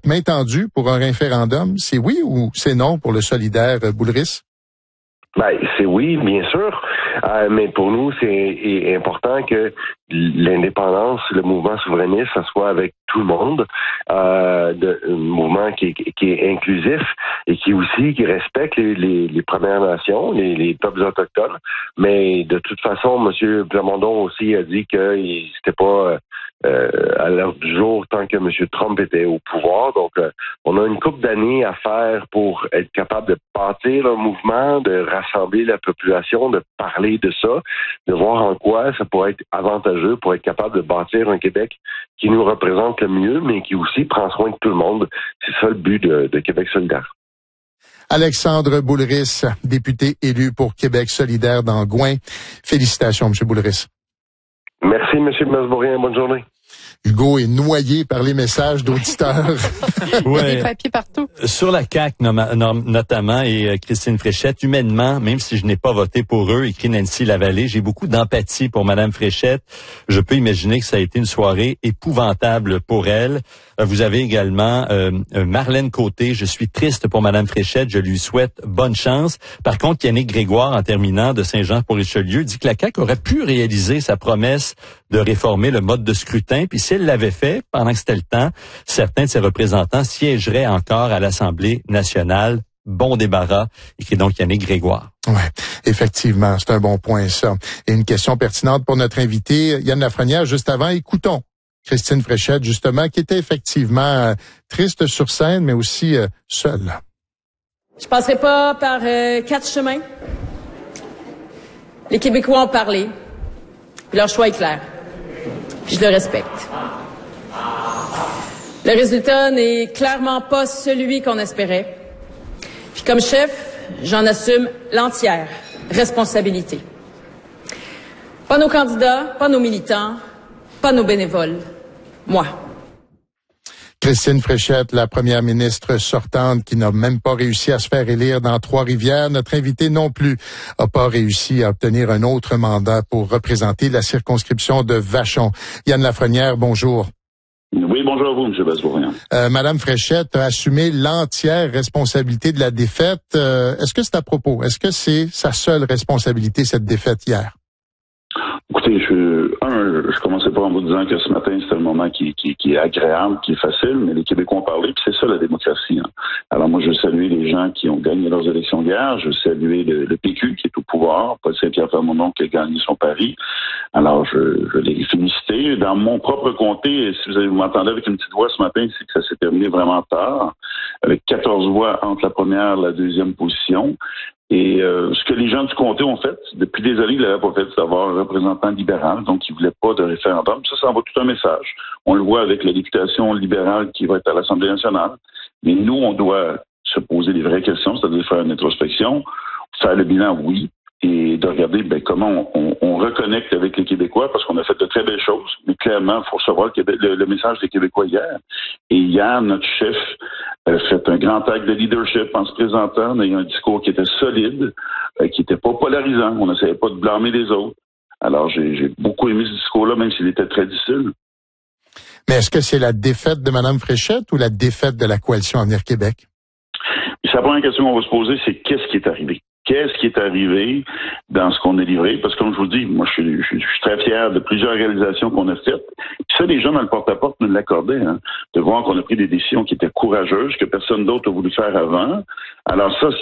main tendue pour un référendum. C'est oui ou c'est non pour le solidaire Boulris? Ben, c'est oui, bien sûr. Mais pour nous, c'est important que l'indépendance, le mouvement souverainiste, ça soit avec tout le monde, un mouvement qui est inclusif et qui respecte les Premières Nations, les peuples autochtones. Mais de toute façon, M. Plamondon aussi a dit que c'était pas à l'heure du jour tant que M. Trump était au pouvoir. Donc, on a une couple d'années à faire pour être capable de bâtir un mouvement, de rassembler la population, de parler de ça, de voir en quoi ça pourrait être avantageux pour être capable de bâtir un Québec qui nous représente le mieux, mais qui aussi prend soin de tout le monde. C'est ça le but de Québec solidaire. Alexandre Boulris, député élu pour Québec solidaire d'Angouin. Félicitations, M. Boulris. Merci, M. Masbourien. Bonne journée. Hugo est noyé par les messages d'auditeurs. Ouais. Il y a des papiers partout. Sur la CAQ notamment, et Christine Fréchette, humainement, même si je n'ai pas voté pour eux, écrit Nancy Lavallée, j'ai beaucoup d'empathie pour Mme Fréchette. Je peux imaginer que ça a été une soirée épouvantable pour elle. Vous avez également Marlène Côté. Je suis triste pour Mme Fréchette. Je lui souhaite bonne chance. Par contre, Yannick Grégoire, en terminant de Saint-Jean-pour-Richelieu, dit que la CAQ aurait pu réaliser sa promesse de réformer le mode de scrutin. Puis si elle l'avait fait, pendant que c'était le temps, certains de ses représentants siégeraient encore à l'Assemblée nationale. Bon débarras, écrit donc Yannick Grégoire. Ouais, effectivement, c'est un bon point, ça. Et une question pertinente pour notre invité, Yann Lafrenière, juste avant, écoutons Christine Fréchette, justement, qui était effectivement triste sur scène, mais aussi seule. Je passerai pas par 4 chemins. Les Québécois ont parlé. Puis leur choix est clair. Puis je le respecte. Le résultat n'est clairement pas celui qu'on espérait. Puis comme chef, j'en assume l'entière responsabilité. Pas nos candidats, pas nos militants, pas nos bénévoles. Moi. Christine Fréchette, la première ministre sortante qui n'a même pas réussi à se faire élire dans Trois-Rivières. Notre invité non plus n'a pas réussi à obtenir un autre mandat pour représenter la circonscription de Vachon. Yann Lafrenière, bonjour. Oui, bonjour à vous, M. Masbourien. Madame Fréchette a assumé l'entière responsabilité de la défaite. Est-ce que c'est à propos? Est-ce que c'est sa seule responsabilité, cette défaite hier? Écoutez, je commençais pas en vous disant que ce matin, c'était un moment qui est agréable, qui est facile, mais les Québécois ont parlé, puis c'est ça la démocratie. Hein. Alors moi, je veux saluer les gens qui ont gagné leurs élections hier. Je veux saluer le PQ qui est au pouvoir, Paul Saint-Pierre Plamondon qui a gagné son pari. Alors, je les féliciter. Dans mon propre comté, si vous m'entendez avec une petite voix ce matin, c'est que ça s'est terminé vraiment tard, avec 14 voix entre la première et la deuxième position. Et ce que les gens du comté ont fait, depuis des années, ils l'avaient pas fait, c'est d'avoir un représentant libéral, donc ils voulaient pas de référendum. Ça envoie tout un message. On le voit avec la députation libérale qui va être à l'Assemblée nationale. Mais nous, on doit se poser des vraies questions, c'est-à-dire faire une introspection, faire le bilan, oui, et de regarder comment on reconnecte avec les Québécois, parce qu'on a fait de très belles choses, mais clairement, il faut recevoir le message des Québécois hier. Et hier, notre chef a fait un grand acte de leadership en se présentant, en ayant un discours qui était solide, qui n'était pas polarisant. On n'essayait pas de blâmer les autres. Alors, j'ai beaucoup aimé ce discours-là, même s'il était très difficile. Mais est-ce que c'est la défaite de Mme Fréchette ou la défaite de la Coalition Avenir Québec? Et la première question qu'on va se poser, c'est qu'est-ce qui est arrivé? Qu'est-ce qui est arrivé dans ce qu'on a livré? Parce que comme je vous dis, moi, je suis très fier de plusieurs réalisations qu'on a faites. Puis ça, les gens dans le porte-à-porte nous l'accordaient, hein, de voir qu'on a pris des décisions qui étaient courageuses, que personne d'autre a voulu faire avant. Alors ça,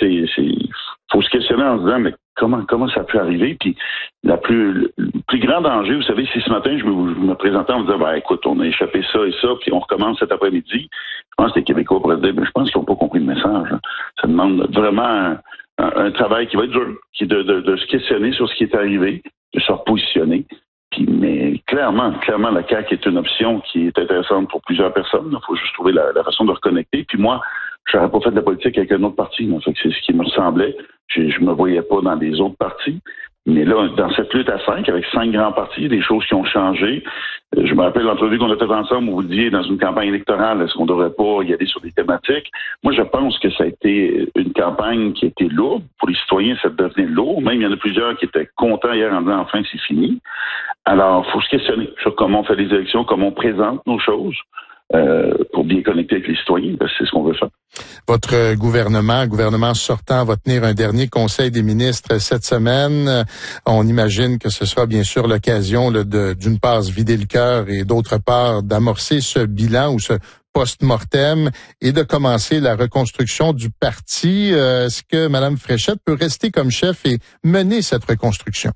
faut se questionner en se disant, mais comment ça a pu arriver? Puis le plus grand danger, vous savez, si ce matin, je me présentais en me disant, écoute, on a échappé ça et ça, puis on recommence cet après-midi, je pense que les Québécois pourraient dire, je pense qu'ils n'ont pas compris le message. Hein. Ça demande vraiment un travail qui va être dur, qui est de se questionner sur ce qui est arrivé, de se repositionner. Mais clairement, la CAQ est une option qui est intéressante pour plusieurs personnes. Il faut juste trouver la façon de reconnecter. Puis moi, je n'aurais pas fait de la politique avec un autre parti. Fait que c'est ce qui me semblait. Je me voyais pas dans les autres partis. Mais là, dans cette lutte à 5, avec 5 grands partis, il y a des choses qui ont changé. Je me rappelle l'entrevue qu'on a faite ensemble où vous disiez, dans une campagne électorale, est-ce qu'on ne devrait pas y aller sur des thématiques? Moi, je pense que ça a été une campagne qui a été lourde. Pour les citoyens, ça devenait lourd. Même, il y en a plusieurs qui étaient contents hier en disant, enfin, c'est fini. Alors, il faut se questionner sur comment on fait les élections, comment on présente nos choses. pour bien connecter avec les citoyens. C'est ce qu'on veut faire. Votre gouvernement sortant, va tenir un dernier conseil des ministres cette semaine. On imagine que ce sera bien sûr l'occasion d'une part se vider le cœur et d'autre part d'amorcer ce bilan ou ce post-mortem et de commencer la reconstruction du parti. Est-ce que Mme Fréchette peut rester comme chef et mener cette reconstruction?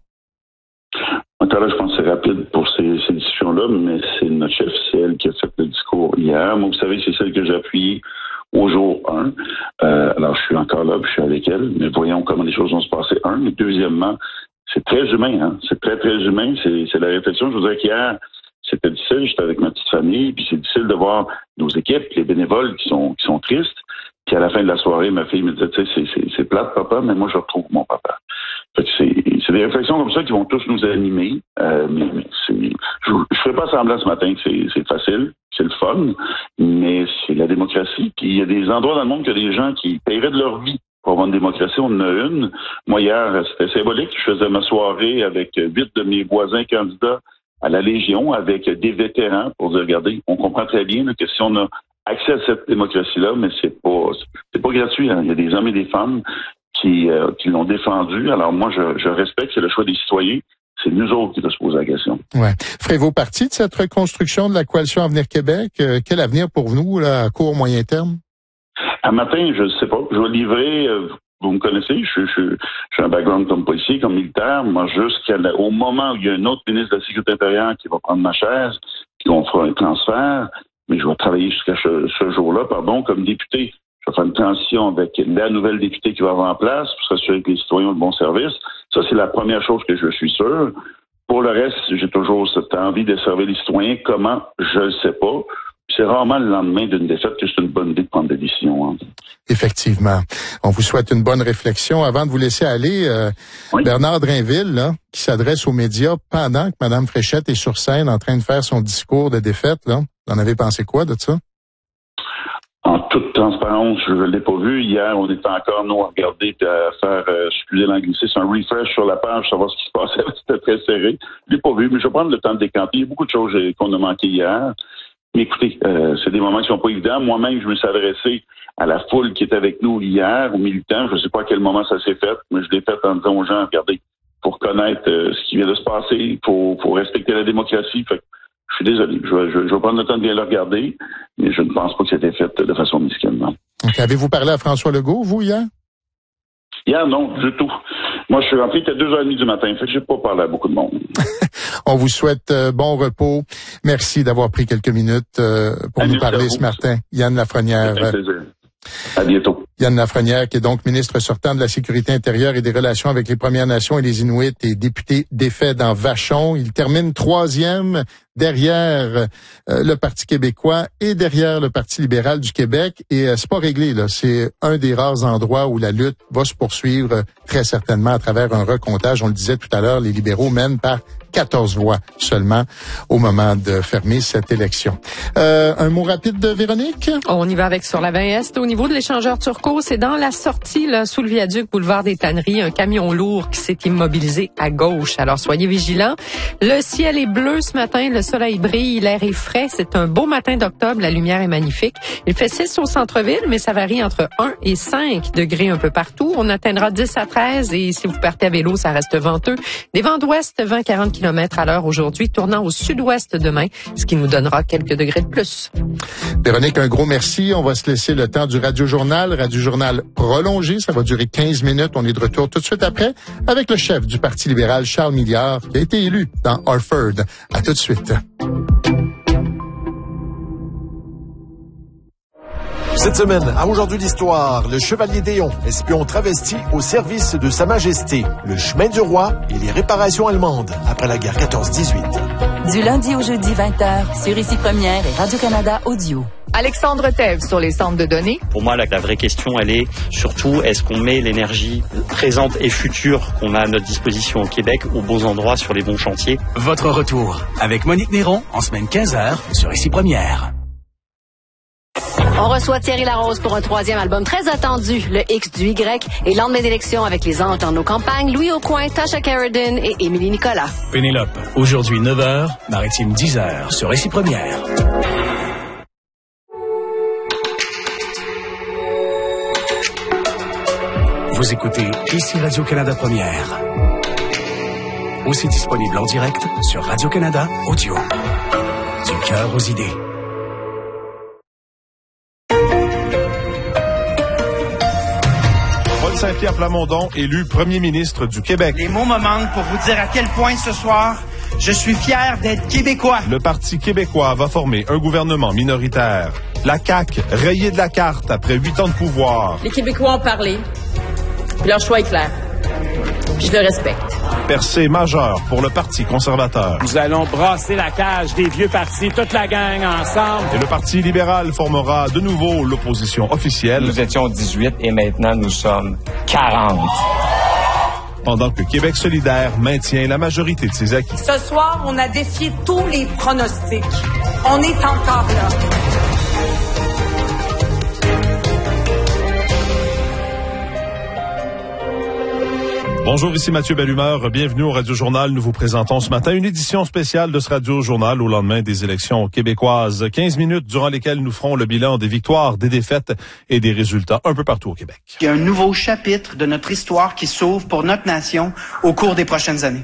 Je pense que c'est rapide pour ces discussions-là, mais c'est notre chef, c'est elle qui a fait le discours hier. Moi, vous savez, c'est celle que j'ai appuyée au jour 1. Alors, je suis encore là, puis je suis avec elle, mais voyons comment les choses vont se passer. Mais deuxièmement, c'est très humain, hein. C'est très, très humain. C'est la réflexion. Je vous dirais qu'hier, c'était difficile. J'étais avec ma petite famille, puis c'est difficile de voir nos équipes, les bénévoles qui sont tristes. Puis à la fin de la soirée, ma fille me disait, tu sais, c'est plate, papa, mais moi, je retrouve mon papa. Fait que c'est des réflexions comme ça qui vont tous nous animer. Mais je ferai pas semblant ce matin que c'est facile, c'est le fun, mais c'est la démocratie. Puis il y a des endroits dans le monde qu'il y a des gens qui paieraient de leur vie pour avoir une démocratie. On en a une. Moi, hier, c'était symbolique. Je faisais ma soirée avec 8 de mes voisins candidats à la Légion, avec des vétérans, pour dire, regardez, on comprend très bien là, que si on a accès à cette démocratie-là, mais c'est pas gratuit. Hein. Il y a des hommes et des femmes qui l'ont défendu. Alors moi, je respecte, c'est le choix des citoyens. C'est nous autres qui doivent se poser la question. Ouais. Ferez-vous partie de cette reconstruction de la coalition Avenir Québec? Quel avenir pour vous, là, à court, moyen terme? À matin, je ne sais pas. Je vais livrer, vous me connaissez, je suis un background comme policier, comme militaire. Moi, jusqu'au moment où il y a un autre ministre de la Sécurité intérieure qui va prendre ma chaise, puis on fera un transfert, mais je vais travailler jusqu'à ce jour-là, comme député. Je vais faire une transition avec la nouvelle députée qui va avoir en place pour s'assurer que les citoyens ont de bons services. Ça, c'est la première chose que je suis sûr. Pour le reste, j'ai toujours cette envie de servir les citoyens. Comment? Je ne sais pas. C'est rarement le lendemain d'une défaite que c'est une bonne idée de prendre des décisions. Hein. Effectivement. On vous souhaite une bonne réflexion. Avant de vous laisser aller, oui. Bernard Drainville, là, qui s'adresse aux médias pendant que Mme Fréchette est sur scène en train de faire son discours de défaite, là. Vous en avez pensé quoi de ça? En toute transparence, je ne l'ai pas vu. Hier, on était encore, nous, à regarder et à faire, excusez l'anglicisme, un refresh sur la page, savoir ce qui se passait. C'était très serré. Je ne l'ai pas vu, mais je vais prendre le temps de décanter. Il y a beaucoup de choses qu'on a manquées hier. Mais écoutez, c'est des moments qui sont pas évidents. Moi-même, je me suis adressé à la foule qui était avec nous hier, aux militants. Je ne sais pas à quel moment ça s'est fait, mais je l'ai fait en disant aux gens, regardez, pour connaître ce qui vient de se passer, il faut respecter la démocratie. Fait que, je suis désolé. Je vais prendre le temps de bien le regarder, mais je ne pense pas que c'était fait de façon discrètement. Okay. Avez-vous parlé à François Legault, vous, hier? Hier, non, du tout. Moi, je suis rentré, il était 2h30 du matin. Fait que j'ai pas parlé à beaucoup de monde. On vous souhaite bon repos. Merci d'avoir pris quelques minutes pour nous parler ce matin. Yann Lafrenière. Avec plaisir. À bientôt. Yann Lafrenière, qui est donc ministre sortant de la Sécurité intérieure et des Relations avec les Premières Nations et les Inuits et député défait dans Vachon. Il termine 3e derrière le Parti québécois et derrière le Parti libéral du Québec. Et c'est pas réglé, là. C'est un des rares endroits où la lutte va se poursuivre très certainement à travers un recomptage. On le disait tout à l'heure, les libéraux mènent par 14 voix seulement au moment de fermer cette élection. Un mot rapide de Véronique? On y va avec sur la 20 Est. Au niveau de l'échangeur turco, c'est dans la sortie là, sous le viaduc boulevard des Tanneries, un camion lourd qui s'est immobilisé à gauche. Alors soyez vigilants. Le ciel est bleu ce matin, le soleil brille, l'air est frais. C'est un beau matin d'octobre, la lumière est magnifique. Il fait 6 au centre-ville, mais ça varie entre 1 et 5 degrés un peu partout. On atteindra 10 à 13 et si vous partez à vélo, ça reste venteux. Des vents d'ouest, 20-40 km à l'heure aujourd'hui, tournant au sud-ouest demain, ce qui nous donnera quelques degrés de plus. Véronique, un gros merci. On va se laisser le temps du Radio-Journal prolongé. Ça va durer 15 minutes. On est de retour tout de suite après avec le chef du Parti libéral, Charles Milliard, qui a été élu dans Harford. À tout de suite. Cette semaine, à Aujourd'hui l'Histoire, le Chevalier d'Éon, espion travesti au service de Sa Majesté, le chemin du roi et les réparations allemandes après la guerre 14-18. Du lundi au jeudi 20h, sur Ici Première et Radio-Canada Audio. Alexandre Thèves sur les centres de données. Pour moi, la vraie question, elle est surtout, est-ce qu'on met l'énergie présente et future qu'on a à notre disposition au Québec aux bons endroits, sur les bons chantiers? Votre retour avec Monique Néron en semaine 15h sur Ici Première. On reçoit Thierry Larose pour un 3e album très attendu, le X du Y, et lendemain d'élection avec les anges dans nos campagnes, Louis Aucoin, Tasha Carradine et Émilie Nicolas. Pénélope, aujourd'hui 9h, Maritime 10h sur Ici Première. Vous écoutez ici Radio-Canada Première. Aussi disponible en direct sur Radio-Canada Audio. Du cœur aux idées. Paul Saint-Pierre Plamondon, élu premier ministre du Québec. Les mots me manquent pour vous dire à quel point ce soir, je suis fier d'être québécois. Le Parti québécois va former un gouvernement minoritaire. La CAQ, rayée de la carte après 8 ans de pouvoir. Les Québécois ont parlé, puis leur choix est clair. Puis je le respecte. Percée majeure pour le Parti conservateur. Nous allons brasser la cage des vieux partis, toute la gang ensemble. Et le Parti libéral formera de nouveau l'opposition officielle. Nous étions 18 et maintenant nous sommes 40. Pendant que Québec solidaire maintient la majorité de ses acquis. Ce soir, on a défié tous les pronostics. On est encore là. Bonjour, ici Mathieu Bellumeur. Bienvenue au Radio Journal. Nous vous présentons ce matin une édition spéciale de ce Radio Journal au lendemain des élections québécoises. 15 minutes durant lesquelles nous ferons le bilan des victoires, des défaites et des résultats un peu partout au Québec. Il y a un nouveau chapitre de notre histoire qui s'ouvre pour notre nation au cours des prochaines années.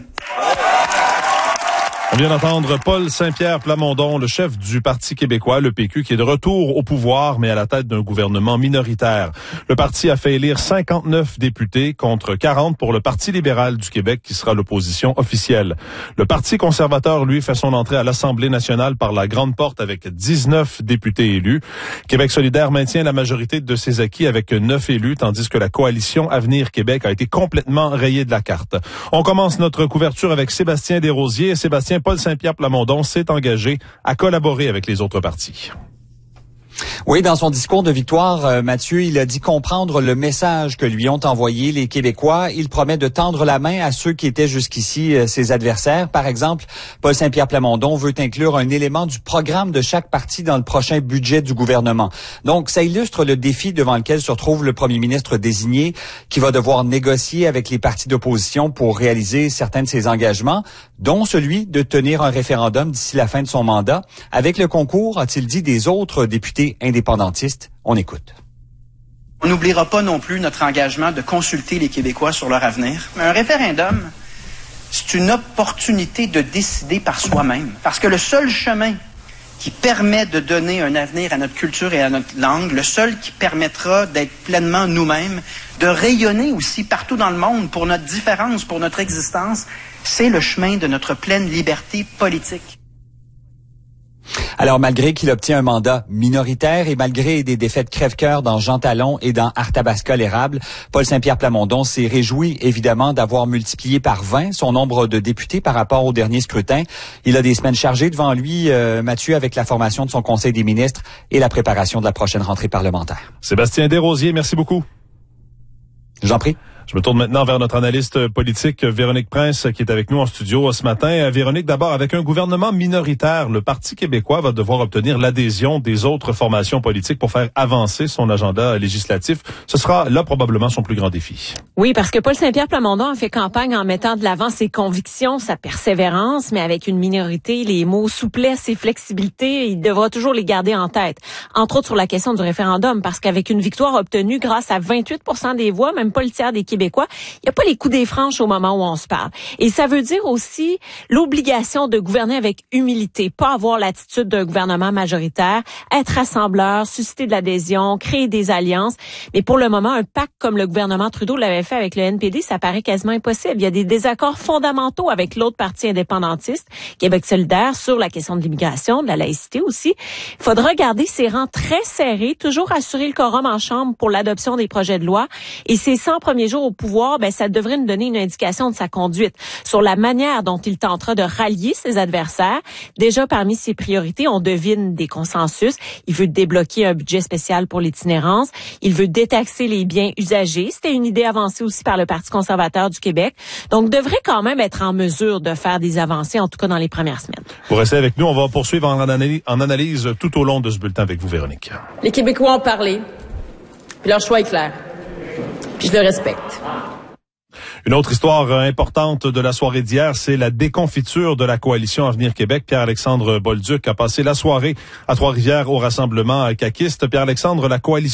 On vient d'entendre Paul Saint-Pierre Plamondon, le chef du Parti québécois, le PQ, qui est de retour au pouvoir, mais à la tête d'un gouvernement minoritaire. Le parti a fait élire 59 députés contre 40 pour le Parti libéral du Québec, qui sera l'opposition officielle. Le Parti conservateur, lui, fait son entrée à l'Assemblée nationale par la grande porte avec 19 députés élus. Québec solidaire maintient la majorité de ses acquis avec 9 élus, tandis que la coalition Avenir Québec a été complètement rayée de la carte. On commence notre couverture avec Sébastien Desrosiers. Sébastien, Paul Saint-Pierre Plamondon s'est engagé à collaborer avec les autres partis. Oui, dans son discours de victoire, Mathieu, il a dit comprendre le message que lui ont envoyé les Québécois. Il promet de tendre la main à ceux qui étaient jusqu'ici ses adversaires. Par exemple, Paul Saint-Pierre Plamondon veut inclure un élément du programme de chaque parti dans le prochain budget du gouvernement. Donc, ça illustre le défi devant lequel se retrouve le premier ministre désigné, qui va devoir négocier avec les partis d'opposition pour réaliser certains de ses engagements, dont celui de tenir un référendum d'ici la fin de son mandat, avec le concours, a-t-il dit, des autres députés indépendantistes. On écoute. On n'oubliera pas non plus notre engagement de consulter les Québécois sur leur avenir. Un référendum, c'est une opportunité de décider par soi-même. Parce que le seul chemin qui permet de donner un avenir à notre culture et à notre langue, le seul qui permettra d'être pleinement nous-mêmes, de rayonner aussi partout dans le monde pour notre différence, pour notre existence, c'est le chemin de notre pleine liberté politique. Alors, malgré qu'il obtient un mandat minoritaire et malgré des défaites crève-cœur dans Jean Talon et dans Arthabasca-l'Érable, Paul Saint-Pierre Plamondon s'est réjoui, évidemment, d'avoir multiplié par 20 son nombre de députés par rapport au dernier scrutin. Il a des semaines chargées devant lui, Mathieu, avec la formation de son Conseil des ministres et la préparation de la prochaine rentrée parlementaire. Sébastien Desrosiers, merci beaucoup. J'en prie. Je me tourne maintenant vers notre analyste politique, Véronique Prince, qui est avec nous en studio ce matin. Véronique, d'abord, avec un gouvernement minoritaire, le Parti québécois va devoir obtenir l'adhésion des autres formations politiques pour faire avancer son agenda législatif. Ce sera là probablement son plus grand défi. Oui, parce que Paul Saint-Pierre Plamondon a fait campagne en mettant de l'avant ses convictions, sa persévérance, mais avec une minorité, les mots souplesse et flexibilité, il devra toujours les garder en tête. Entre autres sur la question du référendum, parce qu'avec une victoire obtenue grâce à 28% des voix, même pas le tiers des Québécois, il n'y a pas les coups des franches au moment où on se parle. Et ça veut dire aussi l'obligation de gouverner avec humilité, pas avoir l'attitude d'un gouvernement majoritaire, être rassembleur, susciter de l'adhésion, créer des alliances. Mais pour le moment, un pacte comme le gouvernement Trudeau l'avait fait avec le NPD, ça paraît quasiment impossible. Il y a des désaccords fondamentaux avec l'autre parti indépendantiste, Québec solidaire, sur la question de l'immigration, de la laïcité aussi. Il faudra garder ses rangs très serrés, toujours assurer le quorum en chambre pour l'adoption des projets de loi. Et ses 100 premiers jours au pouvoir, ça devrait nous donner une indication de sa conduite sur la manière dont il tentera de rallier ses adversaires. Déjà, parmi ses priorités, on devine des consensus. Il veut débloquer un budget spécial pour l'itinérance. Il veut détaxer les biens usagés. C'était une idée avancée aussi par le Parti conservateur du Québec. Donc, devrait quand même être en mesure de faire des avancées, en tout cas dans les premières semaines. Pour rester avec nous, on va poursuivre en analyse tout au long de ce bulletin avec vous, Véronique. Les Québécois ont parlé, puis leur choix est clair. Puis je le respecte. Une autre histoire importante de la soirée d'hier, c'est la déconfiture de la coalition Avenir Québec. Pierre-Alexandre Bolduc a passé la soirée à Trois-Rivières au rassemblement caquiste. Pierre-Alexandre, la coalition